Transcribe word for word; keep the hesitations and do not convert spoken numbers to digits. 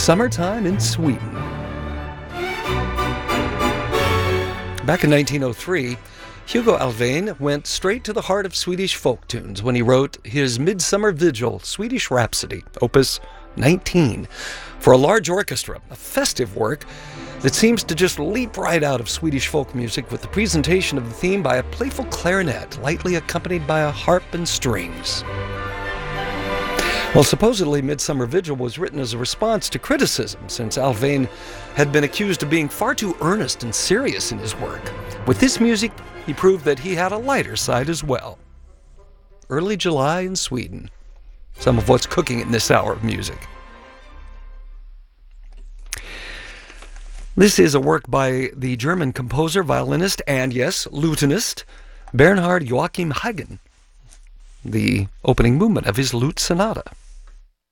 Summertime in Sweden. Back in nineteen oh three, Hugo Alfvén went straight to the heart of Swedish folk tunes when he wrote his Midsummer Vigil, Swedish Rhapsody, opus nineteen, for a large orchestra, a festive work that seems to just leap right out of Swedish folk music with the presentation of the theme by a playful clarinet, lightly accompanied by a harp and strings. Well, supposedly, Midsummer Vigil was written as a response to criticism, since Alfvén had been accused of being far too earnest and serious in his work. With this music, he proved that he had a lighter side as well. Early July in Sweden. Some of what's cooking in this hour of music. This is a work by the German composer, violinist, and, yes, lutenist, Bernhard Joachim Hagen, the opening movement of his Lute Sonata.